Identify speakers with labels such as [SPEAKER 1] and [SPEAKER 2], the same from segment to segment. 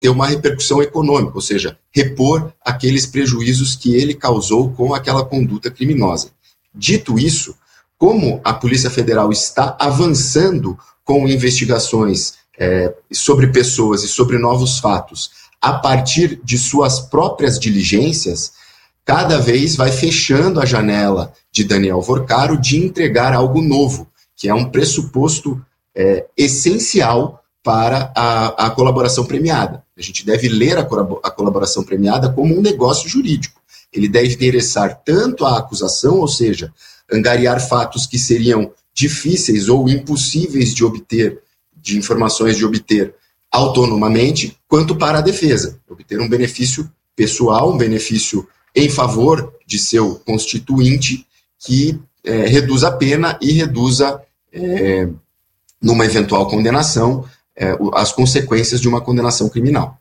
[SPEAKER 1] ter uma repercussão econômica, ou seja, repor aqueles prejuízos que ele causou com aquela conduta criminosa. Dito isso, como a Polícia Federal está avançando com investigações sobre pessoas e sobre novos fatos a partir de suas próprias diligências, cada vez vai fechando a janela de Daniel Vorcaro de entregar algo novo, que é um pressuposto essencial para a colaboração premiada. A gente deve ler a colaboração premiada como um negócio jurídico. Ele deve endereçar tanto a acusação, ou seja, angariar fatos que seriam difíceis ou impossíveis de obter, de informações de obter autonomamente, quanto para a defesa, obter um benefício pessoal, um benefício em favor de seu constituinte, que reduza a pena e reduza, numa eventual condenação, as consequências de uma condenação criminal.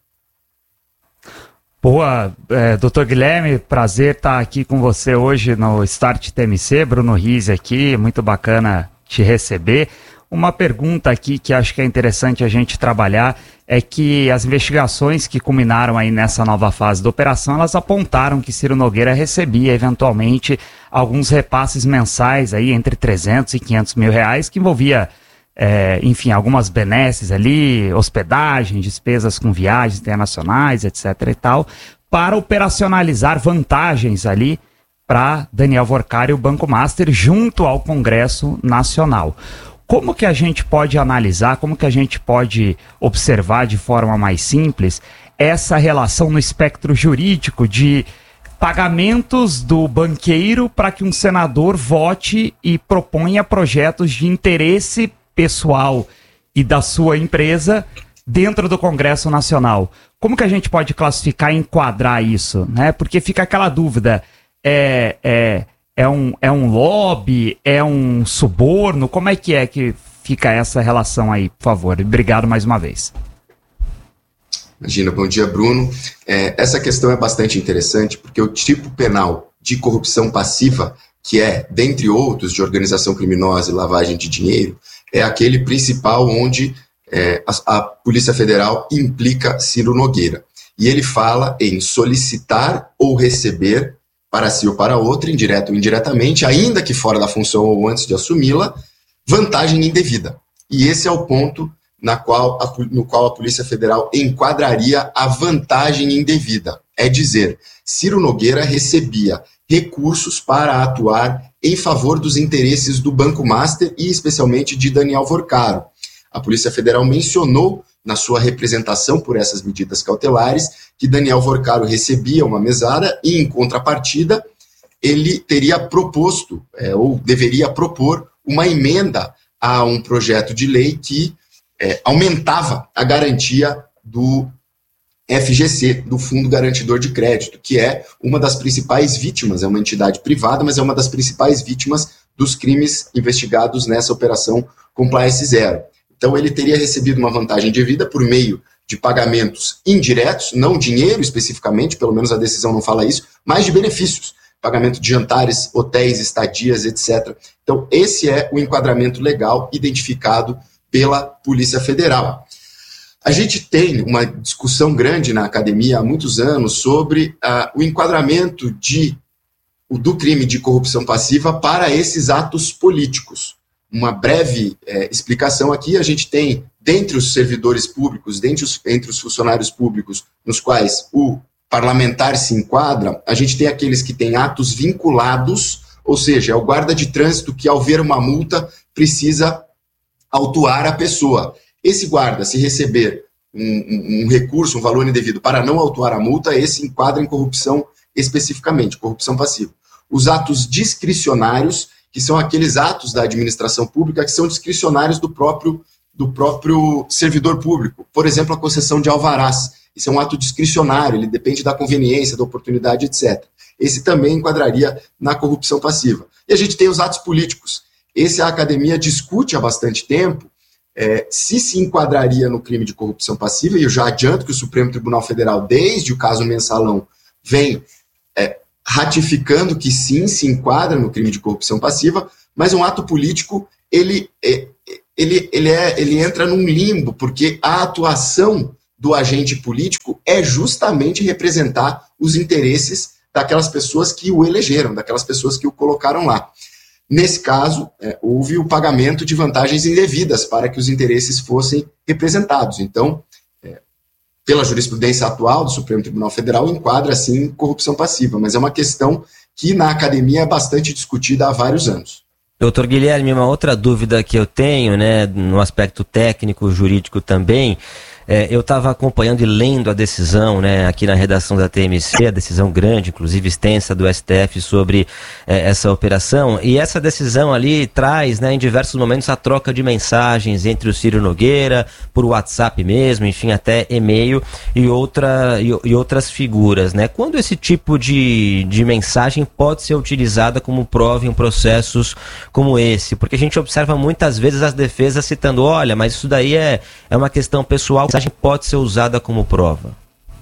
[SPEAKER 2] Boa, Dr. Guilherme, prazer estar aqui com você hoje no Start TMC, Bruno Rizzi aqui, muito bacana te receber. Uma pergunta aqui que acho que é interessante a gente trabalhar é que as investigações que culminaram aí nessa nova fase da operação, elas apontaram que Ciro Nogueira recebia eventualmente alguns repasses mensais aí entre 300 e 500 mil reais, que envolvia enfim, algumas benesses ali, hospedagem, despesas com viagens internacionais, etc. e tal, para operacionalizar vantagens ali para Daniel Vorcaro e o Banco Master junto ao Congresso Nacional. Como que a gente pode analisar, como que a gente pode observar de forma mais simples essa relação no espectro jurídico de pagamentos do banqueiro para que um senador vote e proponha projetos de interesse pessoal e da sua empresa dentro do Congresso Nacional? Como que a gente pode classificar e enquadrar isso, né? Porque fica aquela dúvida, é um lobby, é um suborno, como é que fica essa relação aí, por favor? Obrigado mais uma vez.
[SPEAKER 1] Imagina, bom dia, Bruno. Essa questão é bastante interessante porque o tipo penal de corrupção passiva, que é, dentre outros, de organização criminosa e lavagem de dinheiro, é aquele principal onde a Polícia Federal implica Ciro Nogueira. E ele fala em solicitar ou receber para si ou para outra, indireto ou indiretamente, ainda que fora da função ou antes de assumi-la, vantagem indevida. E esse é o ponto no qual a Polícia Federal enquadraria a vantagem indevida. É dizer, Ciro Nogueira recebia recursos para atuar em favor dos interesses do Banco Master e especialmente de Daniel Vorcaro. A Polícia Federal mencionou na sua representação por essas medidas cautelares que Daniel Vorcaro recebia uma mesada e, em contrapartida, ele teria proposto, ou deveria propor, uma emenda a um projeto de lei que aumentava a garantia do FGC, do Fundo Garantidor de Crédito, que é uma das principais vítimas, é uma entidade privada, mas é uma das principais vítimas dos crimes investigados nessa operação Compliance Zero. Então ele teria recebido uma vantagem devida por meio de pagamentos indiretos, não dinheiro especificamente, pelo menos a decisão não fala isso, mas de benefícios, pagamento de jantares, hotéis, estadias, etc. Então esse é o enquadramento legal identificado pela Polícia Federal. A gente tem uma discussão grande na academia há muitos anos sobre o enquadramento do crime de corrupção passiva para esses atos políticos. Uma breve explicação aqui, a gente tem, dentre os servidores públicos, entre os funcionários públicos, nos quais o parlamentar se enquadra, a gente tem aqueles que têm atos vinculados, ou seja, é o guarda de trânsito que, ao ver uma multa, precisa autuar a pessoa. Esse guarda, se receber um recurso, um valor indevido para não autuar a multa, esse enquadra em corrupção especificamente, corrupção passiva. Os atos discricionários, que são aqueles atos da administração pública que são discricionários do próprio servidor público. Por exemplo, a concessão de alvarás. Isso é um ato discricionário, ele depende da conveniência, da oportunidade, etc. Esse também enquadraria na corrupção passiva. E a gente tem os atos políticos. Esse a academia discute há bastante tempo, se enquadraria no crime de corrupção passiva, e eu já adianto que o Supremo Tribunal Federal, desde o caso Mensalão, vem ratificando que sim, se enquadra no crime de corrupção passiva, mas um ato político, ele entra num limbo, porque a atuação do agente político é justamente representar os interesses daquelas pessoas que o elegeram, daquelas pessoas que o colocaram lá. Nesse caso, houve o pagamento de vantagens indevidas para que os interesses fossem representados. Então, pela jurisprudência atual do Supremo Tribunal Federal, enquadra, sim, corrupção passiva, mas é uma questão que na academia é bastante discutida há vários anos.
[SPEAKER 3] Doutor Guilherme, uma outra dúvida que eu tenho, né, no aspecto técnico, jurídico também, eu estava acompanhando e lendo a decisão, né, aqui na redação da TMC, a decisão grande, inclusive extensa do STF sobre essa operação, e essa decisão ali traz, né, em diversos momentos a troca de mensagens entre o Ciro Nogueira, por WhatsApp mesmo, enfim, até e-mail e outras figuras, né? Quando esse tipo de mensagem pode ser utilizada como prova em processos como esse? Porque a gente observa muitas vezes as defesas citando, olha, mas isso daí é uma questão pessoal, pode ser usada como prova.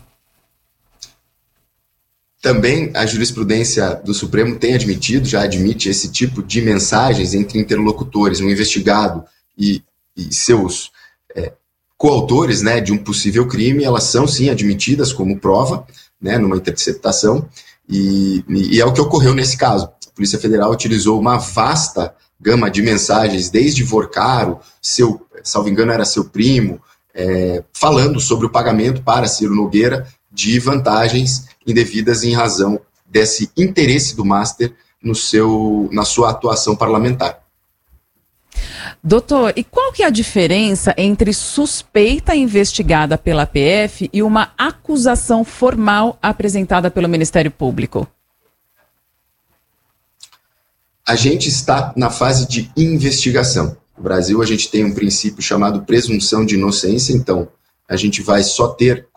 [SPEAKER 1] Também a jurisprudência do Supremo tem admitido, já admite esse tipo de mensagens entre interlocutores, um investigado e seus coautores, né, de um possível crime, elas são sim admitidas como prova, né, numa interceptação, e é o que ocorreu nesse caso. A Polícia Federal utilizou uma vasta gama de mensagens, desde Vorcaro, salvo engano era seu primo, falando sobre o pagamento para Ciro Nogueira de vantagens indevidas em razão desse interesse do Master na sua atuação parlamentar.
[SPEAKER 4] Doutor, e qual que é a diferença entre suspeita investigada pela PF e uma acusação formal apresentada pelo Ministério Público?
[SPEAKER 1] A gente está na fase de investigação. No Brasil, a gente tem um princípio chamado presunção de inocência, então a gente vai só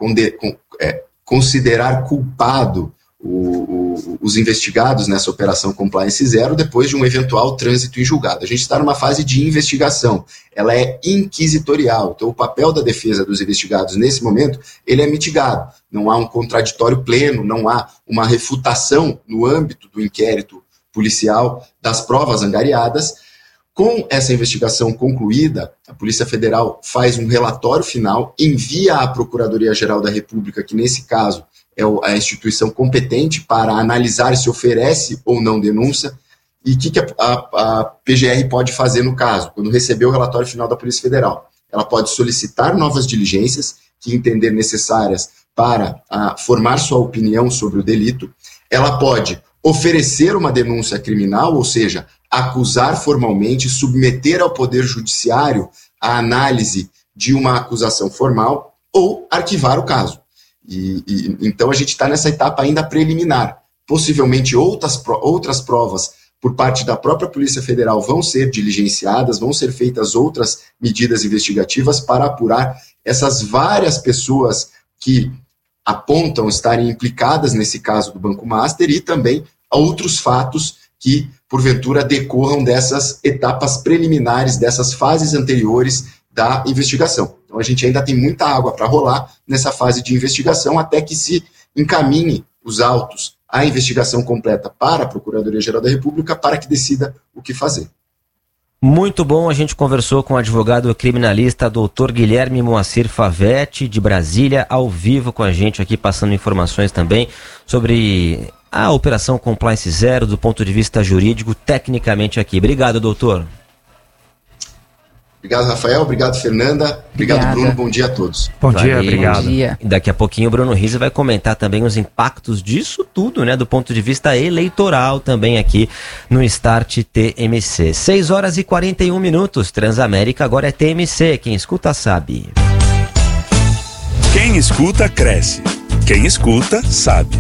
[SPEAKER 1] considerar culpado os investigados nessa operação Compliance Zero depois de um eventual trânsito em julgado. A gente está numa fase de investigação, ela é inquisitorial, então o papel da defesa dos investigados nesse momento, ele é mitigado. Não há um contraditório pleno, não há uma refutação no âmbito do inquérito policial das provas angariadas. Com essa investigação concluída, a Polícia Federal faz um relatório final, envia à Procuradoria-Geral da República, que nesse caso é a instituição competente para analisar se oferece ou não denúncia, e o que a PGR pode fazer no caso, quando receber o relatório final da Polícia Federal. Ela pode solicitar novas diligências que entender necessárias para formar sua opinião sobre o delito, ela pode oferecer uma denúncia criminal, ou seja, acusar formalmente, submeter ao Poder Judiciário a análise de uma acusação formal ou arquivar o caso. Então a gente está nessa etapa ainda preliminar. Possivelmente outras provas por parte da própria Polícia Federal vão ser diligenciadas, vão ser feitas outras medidas investigativas para apurar essas várias pessoas que apontam estarem implicadas nesse caso do Banco Master e também outros fatos que, porventura, decorram dessas etapas preliminares, dessas fases anteriores da investigação. Então, a gente ainda tem muita água para rolar nessa fase de investigação até que se encaminhe os autos, a investigação completa para a Procuradoria-Geral da República para que decida o que fazer.
[SPEAKER 3] Muito bom, a gente conversou com o advogado criminalista Dr. Guilherme Moacir Favetti, de Brasília, ao vivo com a gente aqui, passando informações também sobre a Operação Compliance Zero do ponto de vista jurídico, tecnicamente aqui. Obrigado, doutor.
[SPEAKER 1] Obrigado, Rafael. Obrigado, Fernanda. Obrigado, Bruno. Bom dia a todos.
[SPEAKER 2] Bom dia, obrigado.
[SPEAKER 4] Bom dia.
[SPEAKER 3] Daqui a pouquinho o Bruno Rizzi vai comentar também os impactos disso tudo, né, do ponto de vista eleitoral também aqui no Start TMC. 6h41, Transamérica agora é TMC. Quem escuta sabe.
[SPEAKER 5] Quem escuta cresce. Quem escuta sabe.